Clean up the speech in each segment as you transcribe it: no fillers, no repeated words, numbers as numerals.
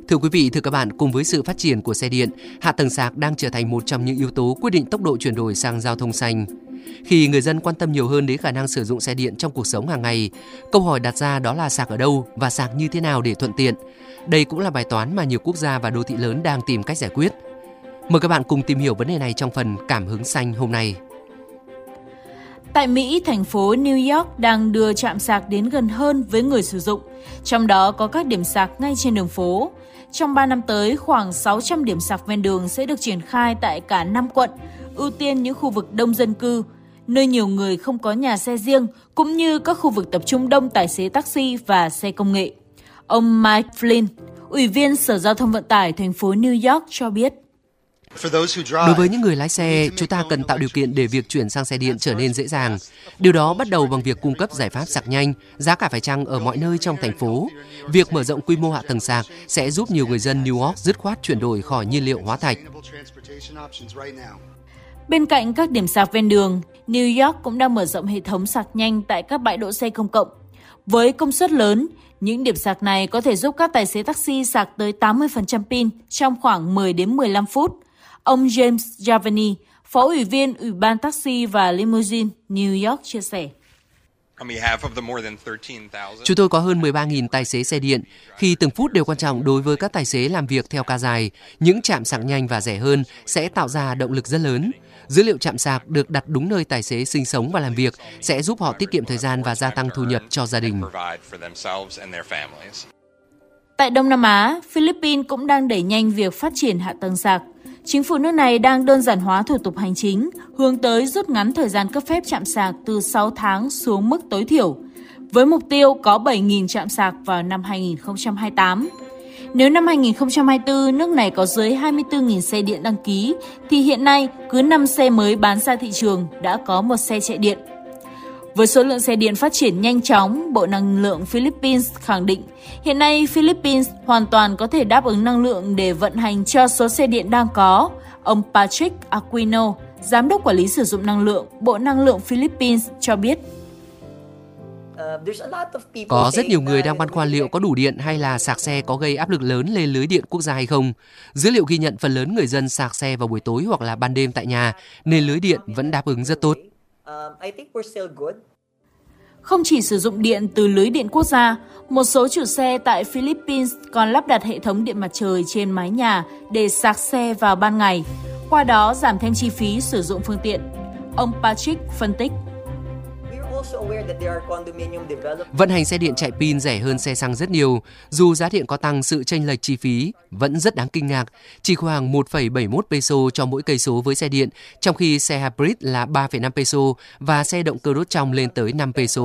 Thưa quý vị, thưa các bạn, cùng với sự phát triển của xe điện, hạ tầng sạc đang trở thành một trong những yếu tố quyết định tốc độ chuyển đổi sang giao thông xanh. Khi người dân quan tâm nhiều hơn đến khả năng sử dụng xe điện trong cuộc sống hàng ngày, câu hỏi đặt ra đó là sạc ở đâu và sạc như thế nào để thuận tiện. Đây cũng là bài toán mà nhiều quốc gia và đô thị lớn đang tìm cách giải quyết. Mời các bạn cùng tìm hiểu vấn đề này trong phần Cảm hứng xanh hôm nay. Tại Mỹ, thành phố New York đang đưa trạm sạc đến gần hơn với người sử dụng, trong đó có các điểm sạc ngay trên đường phố. Trong 3 năm tới, khoảng 600 điểm sạc ven đường sẽ được triển khai tại cả 5 quận, ưu tiên những khu vực đông dân cư, nơi nhiều người không có nhà xe riêng, cũng như các khu vực tập trung đông tài xế taxi và xe công nghệ. Ông Mike Flynn, Ủy viên Sở Giao thông Vận tải thành phố New York cho biết. Đối với những người lái xe, chúng ta cần tạo điều kiện để việc chuyển sang xe điện trở nên dễ dàng. Điều đó bắt đầu bằng việc cung cấp giải pháp sạc nhanh, giá cả phải chăng ở mọi nơi trong thành phố. Việc mở rộng quy mô hạ tầng sạc sẽ giúp nhiều người dân New York dứt khoát chuyển đổi khỏi nhiên liệu hóa thạch. Bên cạnh các điểm sạc ven đường, New York cũng đang mở rộng hệ thống sạc nhanh tại các bãi đỗ xe công cộng. Với công suất lớn, những điểm sạc này có thể giúp các tài xế taxi sạc tới 80% pin trong khoảng 10 đến 15 phút. Ông James Giovanni, Phó Ủy viên Ủy ban Taxi và Limousine New York chia sẻ. Chúng tôi có hơn 13.000 tài xế xe điện. Khi từng phút đều quan trọng đối với các tài xế làm việc theo ca dài, những trạm sạc nhanh và rẻ hơn sẽ tạo ra động lực rất lớn. Dữ liệu trạm sạc được đặt đúng nơi tài xế sinh sống và làm việc sẽ giúp họ tiết kiệm thời gian và gia tăng thu nhập cho gia đình. Tại Đông Nam Á, Philippines cũng đang đẩy nhanh việc phát triển hạ tầng sạc. Chính phủ nước này đang đơn giản hóa thủ tục hành chính, hướng tới rút ngắn thời gian cấp phép trạm sạc từ 6 tháng xuống mức tối thiểu, với mục tiêu có 7.000 trạm sạc vào năm 2028. Nếu năm 2024 nước này có dưới 24.000 xe điện đăng ký, thì hiện nay cứ 5 xe mới bán ra thị trường đã có một xe chạy điện. Với số lượng xe điện phát triển nhanh chóng, Bộ Năng lượng Philippines khẳng định hiện nay Philippines hoàn toàn có thể đáp ứng năng lượng để vận hành cho số xe điện đang có. Ông Patrick Aquino, Giám đốc Quản lý sử dụng năng lượng, Bộ Năng lượng Philippines cho biết. Có rất nhiều người đang băn khoăn liệu có đủ điện hay là sạc xe có gây áp lực lớn lên lưới điện quốc gia hay không. Dữ liệu ghi nhận phần lớn người dân sạc xe vào buổi tối hoặc là ban đêm tại nhà, nên lưới điện vẫn đáp ứng rất tốt. Không chỉ sử dụng điện từ lưới điện quốc gia, một số chủ xe tại Philippines còn lắp đặt hệ thống điện mặt trời trên mái nhà để sạc xe vào ban ngày, qua đó giảm thêm chi phí sử dụng phương tiện. Ông Patrick phân tích. Vận hành xe điện chạy pin rẻ hơn xe xăng rất nhiều. Dù giá điện có tăng, sự chênh lệch chi phí vẫn rất đáng kinh ngạc, chỉ khoảng 1,71 peso cho mỗi cây số với xe điện, trong khi xe hybrid là 3,5 peso và xe động cơ đốt trong lên tới 5 peso.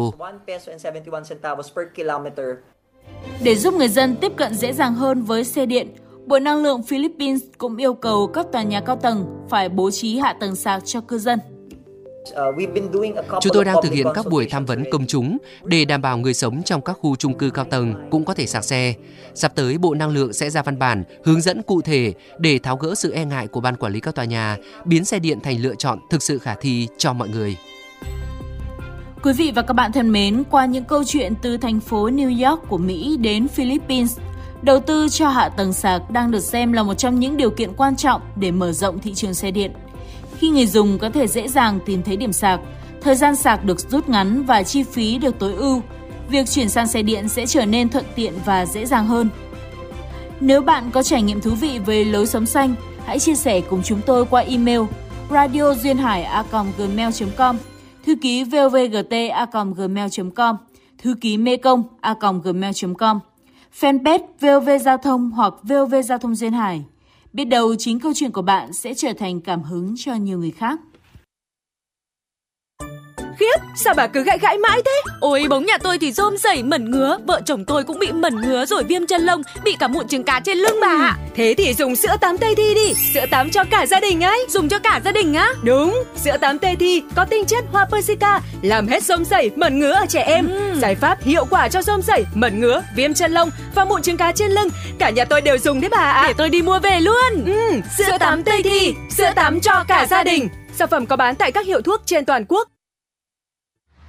Để giúp người dân tiếp cận dễ dàng hơn với xe điện, Bộ Năng lượng Philippines cũng yêu cầu các tòa nhà cao tầng phải bố trí hạ tầng sạc cho cư dân. Chúng tôi đang thực hiện các buổi tham vấn công chúng để đảm bảo người sống trong các khu chung cư cao tầng cũng có thể sạc xe. Sắp tới, Bộ Năng lượng sẽ ra văn bản hướng dẫn cụ thể để tháo gỡ sự e ngại của ban quản lý các tòa nhà, biến xe điện thành lựa chọn thực sự khả thi cho mọi người. Quý vị và các bạn thân mến, qua những câu chuyện từ thành phố New York của Mỹ đến Philippines, đầu tư cho hạ tầng sạc đang được xem là một trong những điều kiện quan trọng để mở rộng thị trường xe điện. Khi người dùng có thể dễ dàng tìm thấy điểm sạc, thời gian sạc được rút ngắn và chi phí được tối ưu, việc chuyển sang xe điện sẽ trở nên thuận tiện và dễ dàng hơn. Nếu bạn có trải nghiệm thú vị về lối sống xanh, hãy chia sẻ cùng chúng tôi qua email radioduyênhải@gmail.com, thư ký vovgt@gmail.com, thư ký mekong@gmail.com, fanpage VOV Giao thông hoặc VOV Giao thông Duyên Hải. Biết đâu chính câu chuyện của bạn sẽ trở thành cảm hứng cho nhiều người khác. Khiếp, sao bà cứ gãi gãi mãi thế? Ôi, bóng nhà tôi thì rôm rẩy mẩn ngứa, vợ chồng tôi cũng bị mẩn ngứa rồi viêm chân lông, bị cả mụn trứng cá trên lưng bà ạ. Thế thì dùng sữa tắm Tây Thi đi, sữa tắm cho cả gia đình ấy. Dùng cho cả gia đình á? Đúng, sữa tắm Tây Thi có tinh chất hoa Persica, làm hết rôm rẩy, mẩn ngứa ở trẻ em. Giải pháp hiệu quả cho rôm rẩy, mẩn ngứa, viêm chân lông và mụn trứng cá trên lưng. Cả nhà tôi đều dùng đấy bà ạ. Để tôi đi mua về luôn. Sữa tắm Tây Thi, sữa tắm cho cả gia đình. Sản phẩm có bán tại các hiệu thuốc trên toàn quốc.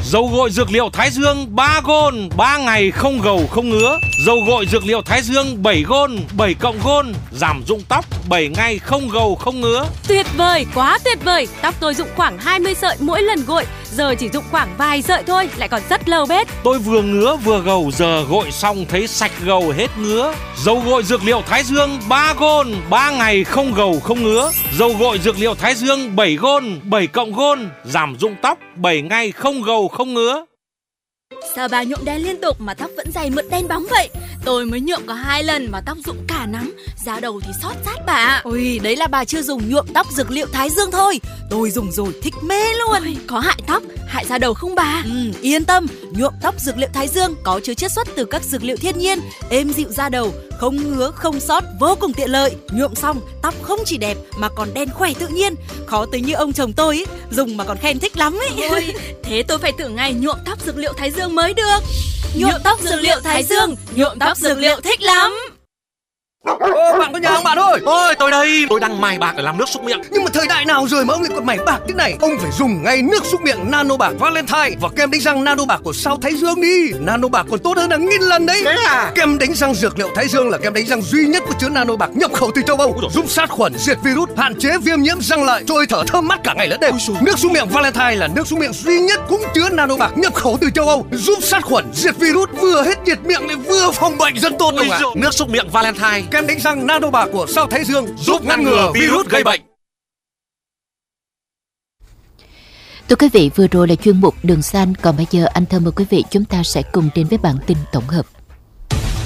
Dầu gội dược liệu Thái Dương 3 gôn, 3 ngày không gầu không ngứa. Dầu gội dược liệu Thái Dương 7 gôn, 7 cộng gôn, giảm rụng tóc 7 ngày không gầu không ngứa. Tuyệt vời, quá tuyệt vời. Tóc tôi rụng khoảng 20 sợi mỗi lần gội, giờ chỉ rụng khoảng vài sợi thôi, lại còn rất lâu bết. Tôi vừa ngứa vừa gầu, giờ gội xong thấy sạch gầu hết ngứa. Dầu gội dược liệu Thái Dương 3 gôn, 3 ngày không gầu không ngứa. Dầu gội dược liệu Thái Dương 7 gôn, 7 cộng gôn, giảm rụng tóc 7 ngày không gầu không ngứa. Sao bà nhuộm đen liên tục mà tóc vẫn dày mượt đen bóng vậy? Tôi mới nhuộm có 2 lần mà tóc rụng cả nắm, da đầu thì xót rát bà. Ôi, đấy là bà chưa dùng nhuộm tóc dược liệu Thái Dương thôi. Tôi dùng rồi thích mê luôn. Ôi, có hại tóc, hại da đầu không bà? Yên tâm, nhuộm tóc dược liệu Thái Dương có chứa chiết xuất từ các dược liệu thiên nhiên, êm dịu da đầu, không ngứa không xót, vô cùng tiện lợi. Nhuộm xong tóc không chỉ đẹp mà còn đen khỏe tự nhiên. Khó tính như ông chồng tôi ấy, dùng mà còn khen thích lắm ấy. Ôi, thế tôi phải thử ngay nhuộm tóc dược liệu Thái Dương mới được. Nhuộm tóc dược liệu Thái Dương, nhuộm tóc dược liệu thích lắm. Bạn có nhà không bạn ơi? Ôi, tôi đây, tôi đang mài bạc để làm nước súc miệng. Nhưng mà thời đại nào rồi mà ông lại còn mài bạc thế này? Ông phải dùng ngay nước súc miệng Nano Bạc Valentine và kem đánh răng Nano Bạc của Sao Thái Dương đi. Nano Bạc còn tốt hơn là 1000 lần đấy. Thế à? Kem đánh răng dược liệu Thái Dương là kem đánh răng duy nhất có chứa Nano Bạc nhập khẩu từ châu Âu, giúp sát khuẩn, diệt virus, hạn chế viêm nhiễm răng lợi, trôi thở thơm mát cả ngày lẫn đêm. Nước súc miệng Valentine là nước súc miệng duy nhất cũng chứa Nano Bạc nhập khẩu từ châu Âu, giúp sát khuẩn, diệt virus, vừa hết nhiệt miệng lại vừa phòng bệnh rất tốt luôn ạ. Nước súc miệng Valentine, kem đánh răng Nano Bạc của Sao Thái Dương giúp ngăn ngừa virus gây bệnh. Thưa quý vị, vừa rồi là chuyên mục Đường Xanh, còn bây giờ anh Thơ mời quý vị chúng ta sẽ cùng đến với bản tin tổng hợp.